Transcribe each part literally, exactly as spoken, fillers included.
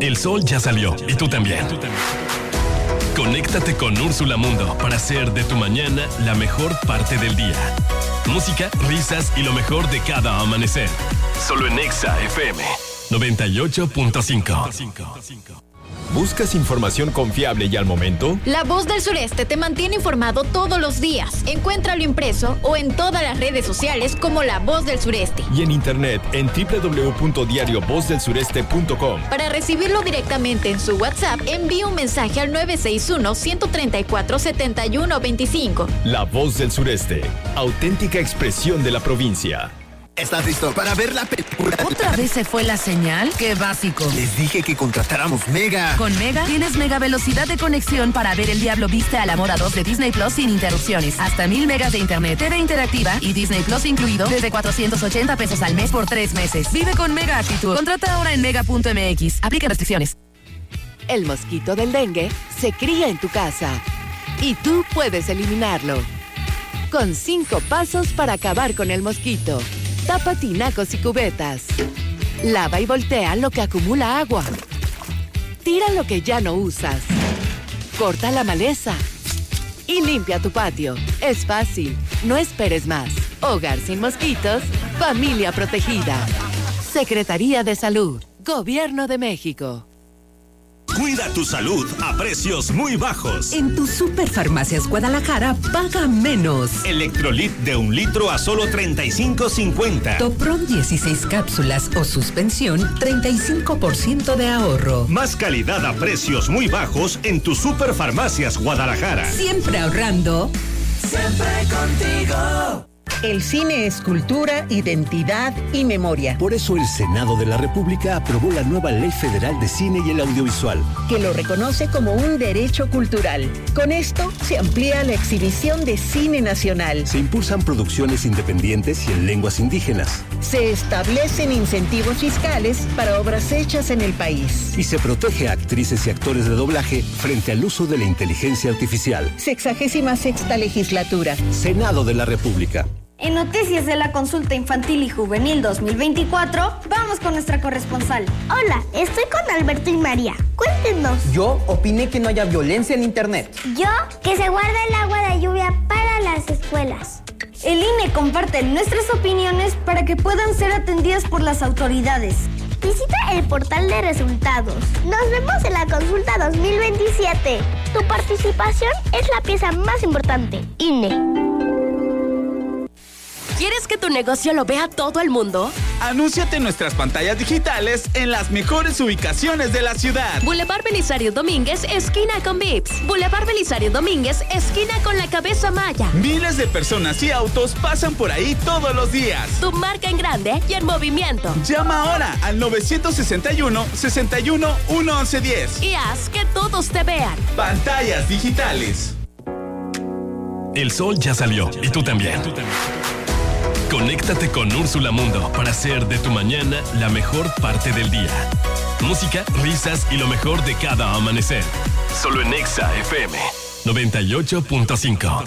El sol ya salió y tú también. Conéctate con Úrsula Mundo para hacer de tu mañana la mejor parte del día. Música, risas y lo mejor de cada amanecer. Solo en Exa F M noventa y ocho punto cinco. ¿Buscas información confiable y al momento? La Voz del Sureste te mantiene informado todos los días. Encuéntralo impreso o en todas las redes sociales como La Voz del Sureste. Y en internet en doble u doble u doble u punto diario voz del sureste punto com. Para recibirlo directamente en su WhatsApp, envíe un mensaje al nueve seis uno, uno tres cuatro, siete uno dos cinco. La Voz del Sureste, auténtica expresión de la provincia. ¿Estás listo para ver la película? ¿Otra vez se fue la señal? ¡Qué básico! Les dije que contratáramos Mega. Con Mega tienes mega velocidad de conexión para ver El Diablo Viste al Amor a dos de Disney Plus sin interrupciones. Hasta mil megas de internet, T V interactiva y Disney Plus incluido desde cuatrocientos ochenta pesos al mes por tres meses. Vive con Mega actitud. Contrata ahora en mega punto m x. Aplica restricciones. El mosquito del dengue se cría en tu casa y tú puedes eliminarlo. Con cinco pasos para acabar con el mosquito. Tapa tinacos y cubetas. Lava y voltea lo que acumula agua. Tira lo que ya no usas. Corta la maleza. Y limpia tu patio. Es fácil. No esperes más. Hogar sin mosquitos. Familia protegida. Secretaría de Salud. Gobierno de México. Cuida tu salud a precios muy bajos. En tu Superfarmacias Guadalajara paga menos. Electrolit de un litro a solo treinta y cinco cincuenta. Topron dieciséis cápsulas o suspensión, treinta y cinco por ciento de ahorro. Más calidad a precios muy bajos en tu Superfarmacias Guadalajara. Siempre ahorrando. Siempre contigo. El cine es cultura, identidad y memoria. Por eso el Senado de la República aprobó la nueva Ley Federal de Cine y el Audiovisual, que lo reconoce como un derecho cultural. Con esto se amplía la exhibición de cine nacional. Se impulsan producciones independientes y en lenguas indígenas. Se establecen incentivos fiscales para obras hechas en el país. Y se protege a actrices y actores de doblaje frente al uso de la inteligencia artificial. Sexagésima sexta legislatura. Senado de la República. En Noticias de la Consulta Infantil y Juvenil dos mil veinticuatro, vamos con nuestra corresponsal. Hola, estoy con Alberto y María. Cuéntenos. Yo opiné que no haya violencia en internet. Yo, que se guarda el agua de lluvia para las escuelas. El I N E comparte nuestras opiniones para que puedan ser atendidas por las autoridades. Visita el portal de resultados. Nos vemos en la consulta dos mil veintisiete. Tu participación es la pieza más importante. I N E. ¿Quieres que tu negocio lo vea todo el mundo? Anúnciate en nuestras pantallas digitales en las mejores ubicaciones de la ciudad. Boulevard Belisario Domínguez, esquina con Vips. Boulevard Belisario Domínguez, esquina con la Cabeza Maya. Miles de personas y autos pasan por ahí todos los días. Tu marca en grande y en movimiento. Llama ahora al nueve seis uno, seis uno, uno once diez. Y haz que todos te vean. Pantallas digitales. El sol ya salió y tú también. Tú también. Conéctate con Úrsula Mundo para hacer de tu mañana la mejor parte del día. Música, risas y lo mejor de cada amanecer. Solo en Exa F M noventa y ocho punto cinco.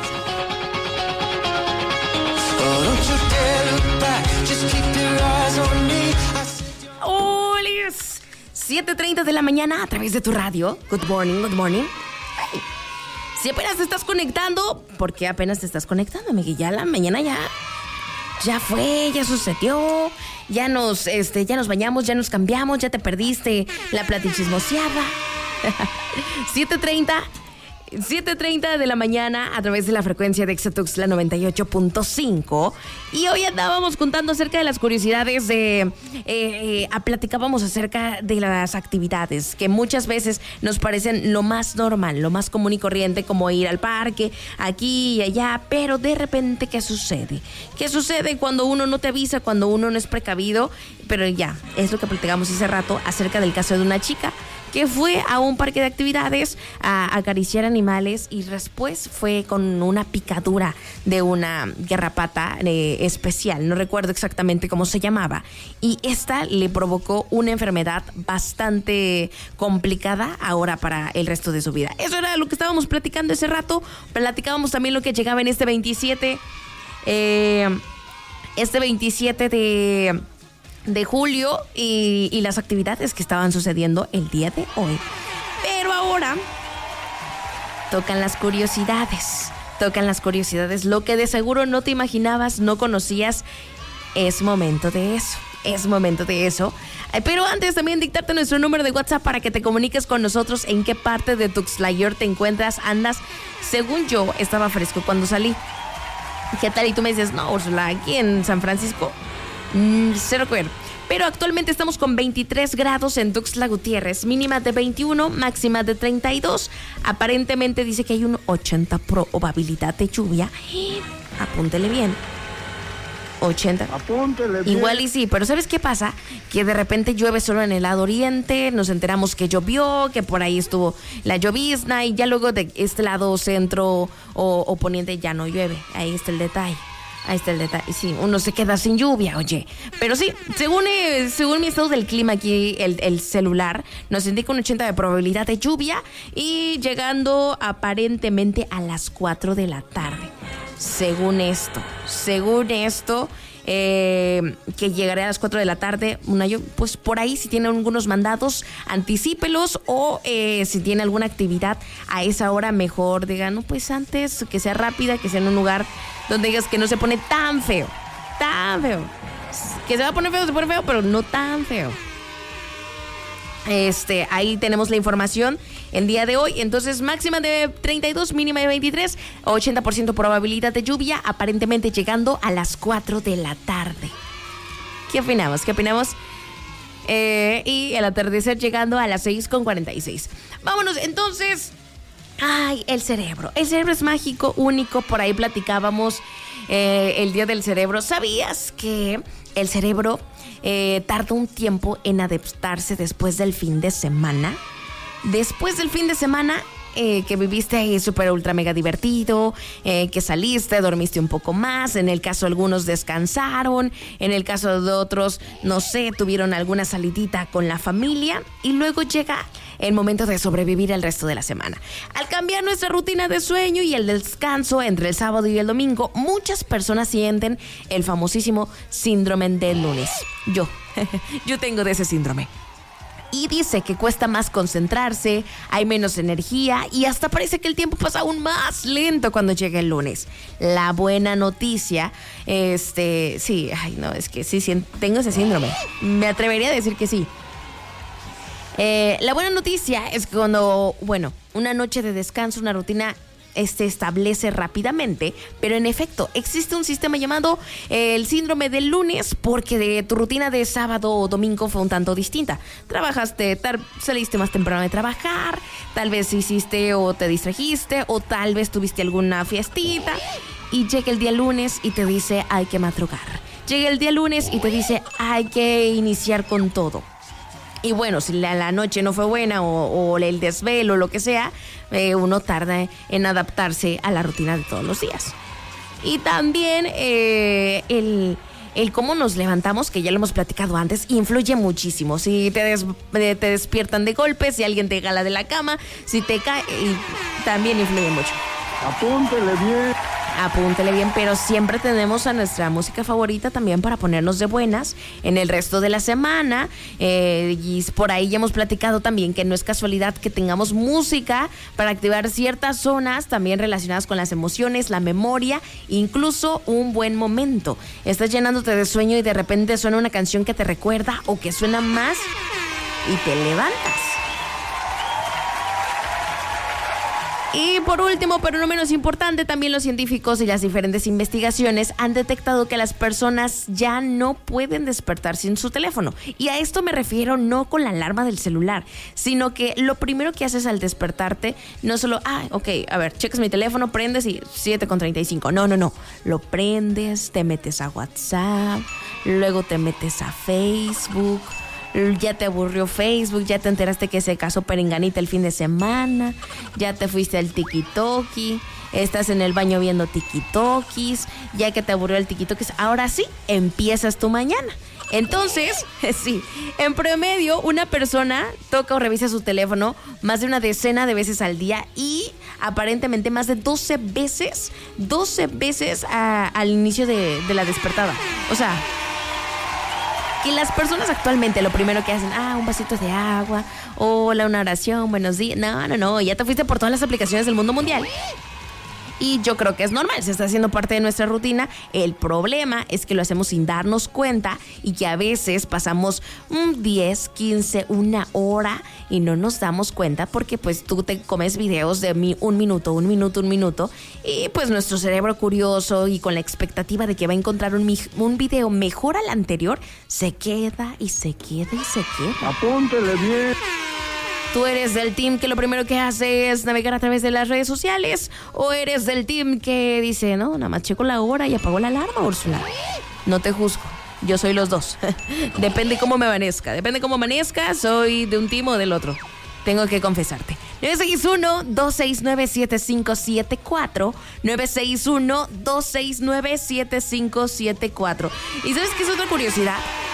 ¡Hola! siete treinta de la mañana a través de tu radio. Good morning, good morning. Ay, si apenas te estás conectando, ¿por qué apenas te estás conectando, Miguel? Ya la mañana ya... Ya fue, ya sucedió, ya nos, este, ya nos bañamos, ya nos cambiamos, ya te perdiste la platichismoseada. siete treinta siete treinta de la mañana a través de la frecuencia de Exatux, la noventa y ocho punto cinco. Y hoy andábamos contando acerca de las curiosidades de... Eh, eh, platicábamos acerca de las actividades que muchas veces nos parecen lo más normal, lo más común y corriente, como ir al parque, aquí y allá. Pero de repente, ¿qué sucede? ¿Qué sucede cuando uno no te avisa, cuando uno no es precavido? Pero ya, es lo que platicamos hace rato acerca del caso de una chica que fue a un parque de actividades a acariciar animales y después fue con una picadura de una garrapata eh, especial, no recuerdo exactamente cómo se llamaba, y esta le provocó una enfermedad bastante complicada ahora para el resto de su vida. Eso era lo que estábamos platicando ese rato. Platicábamos también lo que llegaba en este veintisiete, eh, este veintisiete de... de julio y, y las actividades que estaban sucediendo el día de hoy. Pero ahora tocan las curiosidades, tocan las curiosidades, lo que de seguro no te imaginabas, no conocías, es momento de eso. Es momento de eso. Pero antes también dictarte nuestro número de WhatsApp para que te comuniques con nosotros en qué parte de Tuxtlayor te encuentras, andas. Según yo, estaba fresco cuando salí. ¿Qué tal? Y tú me dices, no, Úrsula, aquí en San Francisco, mm, cero que ver. Pero actualmente estamos con veintitrés grados en Tuxtla Gutiérrez, mínima de veintiuno, máxima de treinta y dos. Aparentemente dice que hay un ochenta probabilidad de lluvia. Apúntele bien. ochenta. Apúntele bien. Igual y sí, pero ¿sabes qué pasa? Que de repente llueve solo en el lado oriente, nos enteramos que llovió, que por ahí estuvo la llovizna y ya luego de este lado centro o, o poniente ya no llueve. Ahí está el detalle. Ahí está el detalle. Sí, uno se queda sin lluvia, oye. Pero sí, según, eh, según mi estado del clima aquí, el, el celular nos indica un ochenta de probabilidad de lluvia y llegando aparentemente a las cuatro de la tarde. Según esto, según esto, eh, que llegaré a las cuatro de la tarde, una, pues por ahí si tiene algunos mandados, anticípelos o eh, si tiene alguna actividad a esa hora, mejor digan, no, pues antes, que sea rápida, que sea en un lugar donde digas que no se pone tan feo, tan feo. Que se va a poner feo, se pone feo, pero no tan feo. Este, ahí tenemos la información el día de hoy. Entonces, máxima de treinta y dos, mínima de veintitrés, ochenta por ciento probabilidad de lluvia, aparentemente llegando a las cuatro de la tarde. ¿Qué opinamos? ¿Qué opinamos? Eh, y el atardecer llegando a las seis con cuarenta y seis. Vámonos, entonces. Ay, el cerebro. El cerebro es mágico, único. Por ahí platicábamos eh, el día del cerebro. ¿Sabías que el cerebro eh, tarda un tiempo en adaptarse después del fin de semana? Después del fin de semana eh, que viviste ahí súper ultra mega divertido, eh, que saliste, dormiste un poco más, en el caso de algunos descansaron, en el caso de otros, no sé, tuvieron alguna salidita con la familia y luego llega el momento de sobrevivir el resto de la semana. Al cambiar nuestra rutina de sueño y el descanso entre el sábado y el domingo, muchas personas sienten el famosísimo síndrome del lunes. Yo, yo tengo de ese síndrome. Y dice que cuesta más concentrarse, hay menos energía y hasta parece que el tiempo pasa aún más lento cuando llega el lunes. La buena noticia, este, sí, ay no, es que sí, sí tengo ese síndrome. Me atrevería a decir que sí. Eh, la buena noticia es que cuando, bueno, una noche de descanso, una rutina se establece rápidamente, pero en efecto existe un sistema llamado eh, el síndrome del lunes porque de tu rutina de sábado o domingo fue un tanto distinta. Trabajaste, tar, saliste más temprano de trabajar, tal vez hiciste o te distrajiste o tal vez tuviste alguna fiestita y llega el día lunes y te dice hay que madrugar. Llega el día lunes y te dice hay que iniciar con todo. Y bueno, si la, la noche no fue buena o, o el desvelo o lo que sea, eh, uno tarda en adaptarse a la rutina de todos los días. Y también eh, el, el cómo nos levantamos, que ya lo hemos platicado antes, influye muchísimo. Si te, des, te despiertan de golpe, si alguien te jala de la cama, si te cae, y también influye mucho. Apúntele bien. Apúntele bien, pero siempre tenemos a nuestra música favorita también para ponernos de buenas en el resto de la semana. Eh, y por ahí ya hemos platicado también que no es casualidad que tengamos música para activar ciertas zonas también relacionadas con las emociones, la memoria, incluso un buen momento. Estás llenándote de sueño y de repente suena una canción que te recuerda o que suena más y te levantas. Y por último, pero no menos importante, también los científicos y las diferentes investigaciones han detectado que las personas ya no pueden despertar sin su teléfono. Y a esto me refiero no con la alarma del celular, sino que lo primero que haces al despertarte, no solo, ah, ok, a ver, checas mi teléfono, prendes y siete con treinta y cinco. No, no, no. Lo prendes, te metes a WhatsApp, luego te metes a Facebook. Ya te aburrió Facebook, ya te enteraste que se casó Perenganita el fin de semana, ya te fuiste al tiki-toki, estás en el baño viendo tiki-tokis, ya que te aburrió el tiki-tokis, ahora sí, empiezas tu mañana. Entonces, sí, en promedio una persona toca o revisa su teléfono más de una decena de veces al día y aparentemente más de doce veces, doce veces a, al inicio de, de la despertada. O sea... que las personas actualmente lo primero que hacen, ah, un vasito de agua, hola, una oración, buenos días. No, no, no, ya te fuiste por todas las aplicaciones del mundo mundial. Y yo creo que es normal, se está haciendo parte de nuestra rutina. El problema es que lo hacemos sin darnos cuenta y que a veces pasamos mm, diez, quince, una hora y no nos damos cuenta porque pues tú te comes videos de mi, un minuto, un minuto, un minuto y pues nuestro cerebro curioso y con la expectativa de que va a encontrar un, un video mejor al anterior, se queda y se queda y se queda. Apúntele bien. ¿Tú eres del team que lo primero que hace es navegar a través de las redes sociales? ¿O eres del team que dice, no, nada más checo la hora y apagó la alarma, Úrsula? No te juzgo, yo soy los dos. Depende cómo me amanezca. Depende cómo amanezca, soy de un team o del otro. Tengo que confesarte. nueve seis uno, dos seis nueve, siete cinco siete cuatro. nueve seis uno, dos seis nueve, siete cinco siete cuatro. ¿Y sabes qué es otra curiosidad?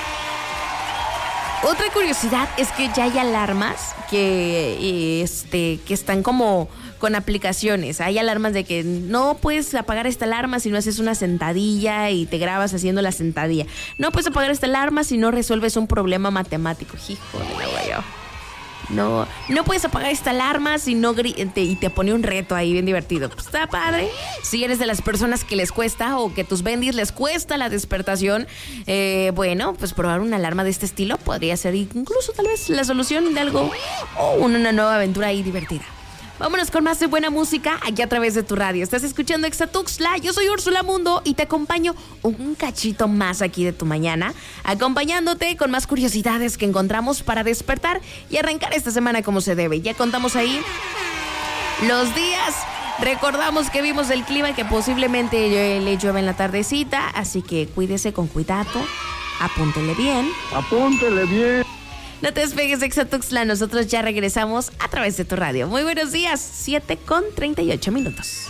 Otra curiosidad es que ya hay alarmas que, este, que están como con aplicaciones. Hay alarmas de que no puedes apagar esta alarma si no haces una sentadilla y te grabas haciendo la sentadilla. No puedes apagar esta alarma si no resuelves un problema matemático. Hijo de la guaya. No, no puedes apagar esta alarma si no gri- te, y te pone un reto ahí bien divertido. Pues está padre. Si eres de las personas que les cuesta o que tus bendis les cuesta la despertación, eh, bueno, pues probar una alarma de este estilo podría ser incluso tal vez la solución de algo o una nueva aventura ahí divertida. Vámonos con más de buena música aquí a través de tu radio. Estás escuchando Exatuxtla, yo soy Úrsula Mundo y te acompaño un cachito más aquí de tu mañana, acompañándote con más curiosidades que encontramos para despertar y arrancar esta semana como se debe. Ya contamos ahí los días, recordamos que vimos el clima que posiblemente le llueva en la tardecita, así que cuídese con cuidado, apúntele bien. Apúntele bien. No te despegues de Exatuxtla, nosotros ya regresamos a través de tu radio. Muy buenos días, siete con treinta y ocho minutos.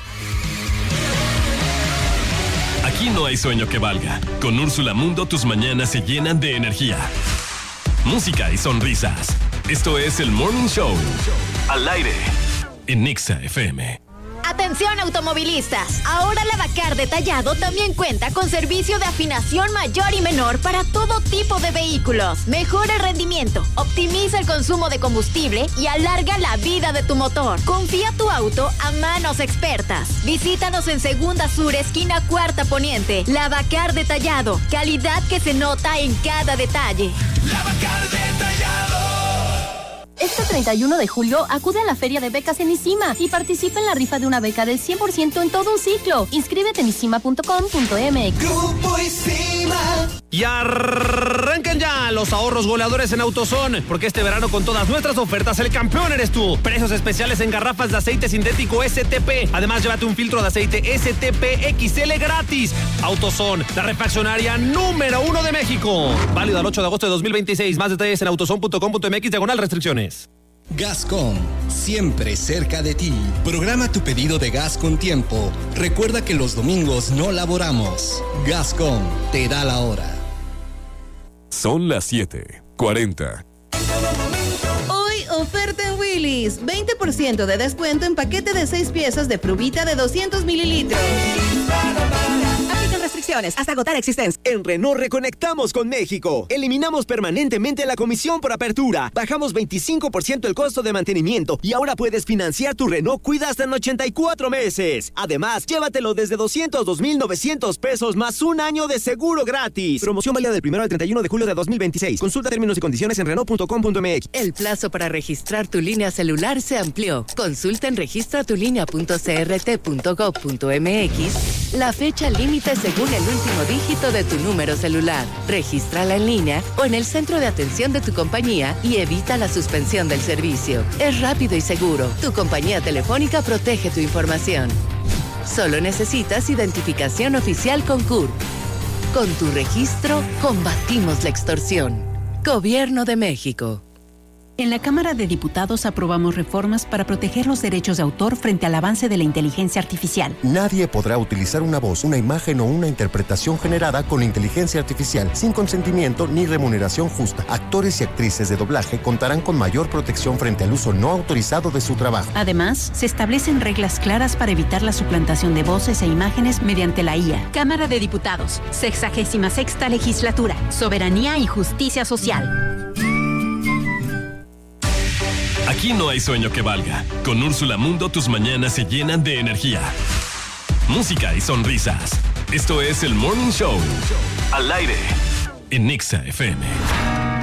Aquí no hay sueño que valga. Con Úrsula Mundo tus mañanas se llenan de energía, música y sonrisas. Esto es el Morning Show. Al aire. En Nexa F M. Atención automovilistas, ahora la Bacar Detallado también cuenta con servicio de afinación mayor y menor para todo tipo de vehículos. Mejora el rendimiento, optimiza el consumo de combustible y alarga la vida de tu motor. Confía tu auto a manos expertas. Visítanos en Segunda Sur, esquina Cuarta Poniente. La Bacar Detallado, calidad que se nota en cada detalle. La Bacar Detallado. Este treinta y uno de julio acude a la Feria de Becas en ISIMA y participa en la rifa de una beca del cien por ciento en todo un ciclo. Inscríbete en isima punto com punto m x. Grupo ISIMA. Y arranquen ya los ahorros goleadores en AutoZone, porque este verano con todas nuestras ofertas el campeón eres tú. Precios especiales en garrafas de aceite sintético S T P. Además, llévate un filtro de aceite S T P X L gratis. AutoZone, la refaccionaria número uno de México. Válido al ocho de agosto de dos mil veintiséis. Más detalles en autozone punto com punto m x diagonal restricciones. Gascom, siempre cerca de ti. Programa tu pedido de gas con tiempo. Recuerda que los domingos no laboramos. Gascom te da la hora. Son las siete cuarenta. Hoy oferta en Willy's. veinte por ciento de descuento en paquete de seis piezas de Pruvita de doscientos mililitros. Aplican restricciones hasta agotar existencia. En Renault reconectamos con México. Eliminamos permanentemente la comisión por apertura. Bajamos veinticinco por ciento el costo de mantenimiento y ahora puedes financiar tu Renault Cuida hasta en ochenta y cuatro meses. Además, llévatelo desde doscientos dos mil novecientos pesos más un año de seguro gratis. Promoción válida del primero al treinta y uno de julio de dos mil veintiséis. Consulta términos y condiciones en renault punto com punto m x. El plazo para registrar tu línea celular se amplió. Consulta en registra tu línea punto c r t punto gov punto m x la fecha límite según el último dígito de tu número celular. Regístrala en línea o en el centro de atención de tu compañía y evita la suspensión del servicio. Es rápido y seguro. Tu compañía telefónica protege tu información. Solo necesitas identificación oficial con C U R P. Con tu registro, combatimos la extorsión. Gobierno de México. En la Cámara de Diputados aprobamos reformas para proteger los derechos de autor frente al avance de la inteligencia artificial. Nadie podrá utilizar una voz, una imagen o una interpretación generada con inteligencia artificial sin consentimiento ni remuneración justa. Actores y actrices de doblaje contarán con mayor protección frente al uso no autorizado de su trabajo. Además, se establecen reglas claras para evitar la suplantación de voces e imágenes mediante la I A. Cámara de Diputados, sexagésima sexta legislatura, soberanía y justicia social. Aquí no hay sueño que valga. Con Úrsula Mundo tus mañanas se llenan de energía, música y sonrisas. Esto es el Morning Show. Al aire en Nexa F M.